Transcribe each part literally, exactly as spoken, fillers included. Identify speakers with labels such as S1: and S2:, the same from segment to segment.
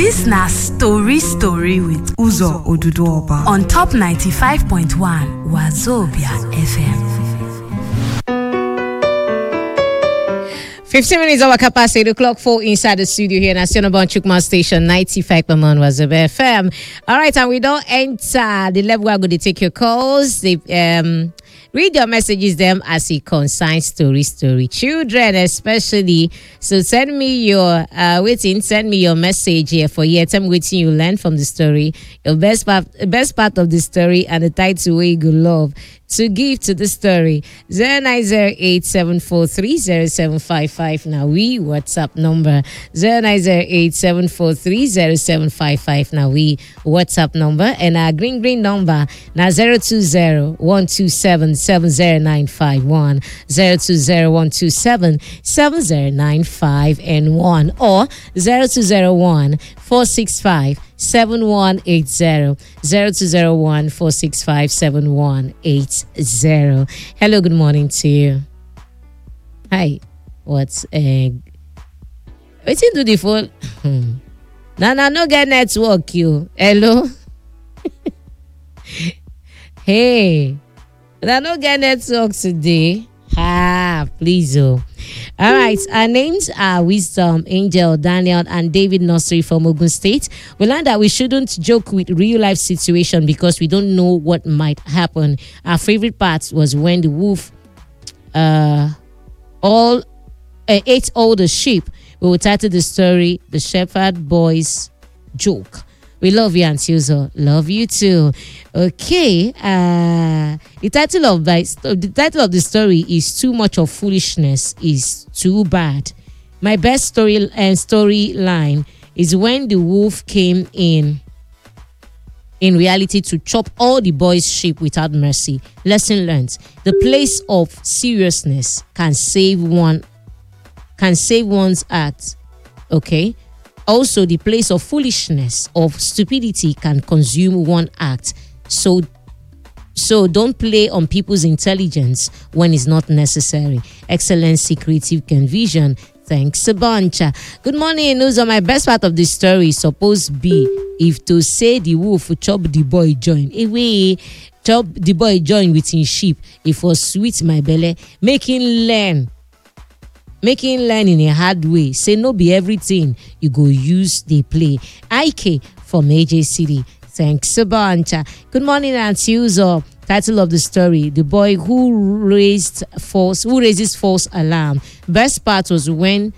S1: This na Story Story with Uzo Oduduoba on Top ninety-five point one Wazobia F M.
S2: fifteen minutes over capacity, the clock four inside the studio here in Asionobon Chukma Station, ninety-five point one Wazobia F M. All right, and we don't enter the level where we're going to take your calls. They, um, read your messages them as it concerns story story. Children especially. So send me your uh waiting, send me your message here for here. Tell me what you learn from the story. Your best part best part of the story and the title way you love to give to the story. zero nine zero eight seven four three zero seven five five. Now we WhatsApp number zero nine zero eight seven four three zero seven five five. Now we WhatsApp number and our green green number now zero two zero one two seven seven zero nine five one zero two zero one two seven seven zero nine five and one or zero two zero one four six five seven one eight zero zero two zero one four six five seven one eight zero. Hello, good morning to you. Hi, what's uh what's you do the phone? Nah, nah, no get network you. Hello. Hey. I don't get network today. Ah, please, oh. All right, our names are Wisdom, Angel, Daniel, and David Nursery from Ogun State. We learned that we shouldn't joke with real life situation because we don't know what might happen. Our favorite part was when the wolf uh, all uh, ate all the sheep. We will title the story "The Shepherd Boy's Joke." We love you, Auntie Uzo. Love you too. Okay. Uh, the title of my, the title of the story is "Too Much of Foolishness is Too Bad." My best story and storyline is when the wolf came in. In reality, to chop all the boys' sheep without mercy. Lesson learned: the place of seriousness can save one. Can save one's act. Okay. Also, the place of foolishness, of stupidity can consume one act. So, so don't play on people's intelligence when it's not necessary. Excellency, creative vision. Thanks a bunch. Good morning, Uzo. My best part of the story is supposed to be if to say the wolf chop the boy join. Away, chop the boy join with his sheep. It was sweet my belly, making learn. Making learn in a hard way. Say no be everything you go use they play. I K from A J City. Thanks a bunch. Good morning, Auntie Uzo. Title of the story: the boy who raised false who raises false alarm. Best part was when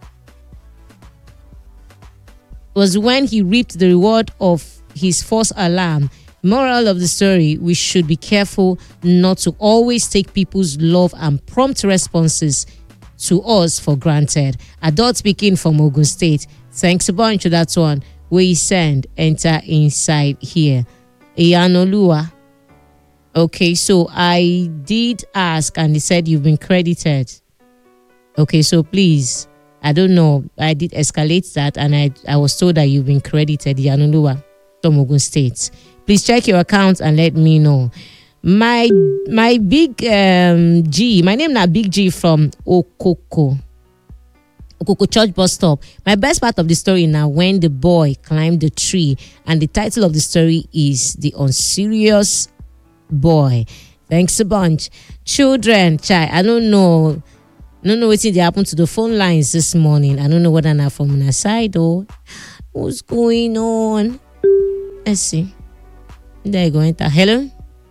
S2: was when he reaped the reward of his false alarm. Moral of the story: we should be careful not to always take people's love and prompt responses to us for granted. Adult speaking from Ogun State. Thanks a bunch to that one. We send enter inside here. Iyanolua. Okay, so I did ask and they said you've been credited. Okay, so please, I don't know. I did escalate that and I, I was told that you've been credited. Iyanolua from Ogun State. Please check your account and let me know. My my big um, G, my name na Big G from Okoko. Okoko Church bus stop. My best part of the story now when the boy climbed the tree, and the title of the story is The Unserious Boy. Thanks a bunch. Children, child, I don't know. I don't know what they happened to the phone lines this morning. I don't know whether not from my side or what's going on. Let's see. There you go. Enter. Hello.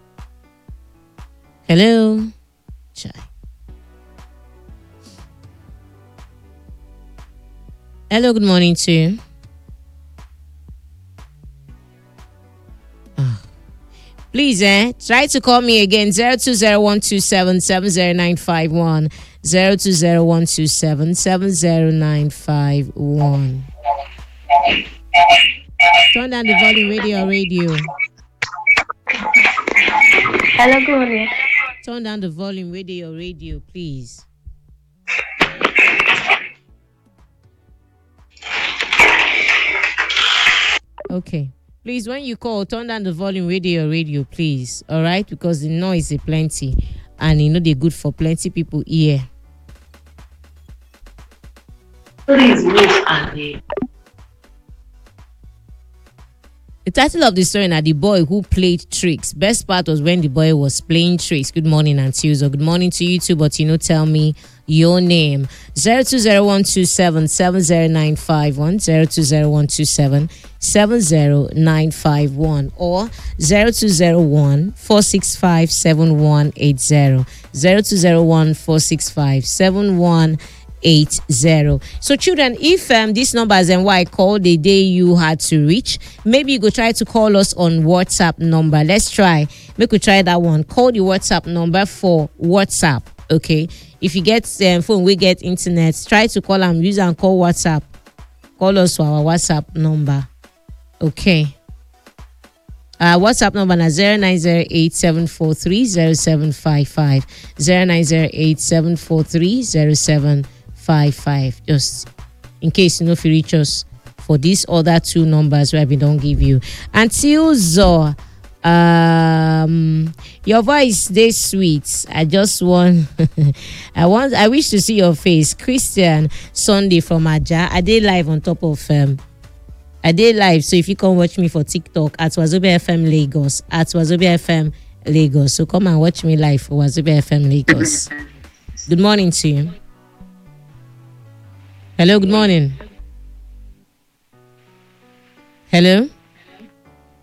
S2: Hello. Chai. Hello, good morning to you. Oh. Please, eh, try to call me again. zero two zero one two seven seven zero nine five one. zero two zero one two seven seven zero nine five one. Turn down the volume, radio, radio.
S3: Hello, good morning.
S2: Turn down the volume, radio, radio, please. Okay. Please, when you call, turn down the volume, radio, radio, please. All right? Because the noise is plenty. And you know they're good for plenty people here.
S3: Please move away.
S2: The title of the story now, the boy who played tricks. Best part was when the boy was playing tricks. Good morning, Auntie Uzo. Good morning to you too, but you know, tell me your name. zero two zero one two seven seven zero nine five one, zero two zero one two seven seven zero nine five one, or zero two zero one four six five seven one eight zero, zero two zero one four six five seven one eight zero. So children, if um these numbers and why I called the day you had to reach, maybe you go try to call us on WhatsApp number. Let's try. Make we try that one. Call the WhatsApp number for WhatsApp. Okay. If you get um, phone, we get internet. Try to call and use and call WhatsApp. Call us for our WhatsApp number. Okay. Uh, WhatsApp number is zero nine zero eight seven four three zero seven five five, zero nine zero eight seven four three zero seven five five. Just in case you know if you reach us for these other two numbers where we don't give you. Until Zo, um, your voice they sweet. I just want, I want, I wish to see your face. Christian Sunday from Aja. I did live on top of um. I did live, so if you come watch me for TikTok at Wazobia F M Lagos, at Wazobia F M Lagos, so come and watch me live for Wazobia F M Lagos. Good morning to you. Hello, good morning. Hello.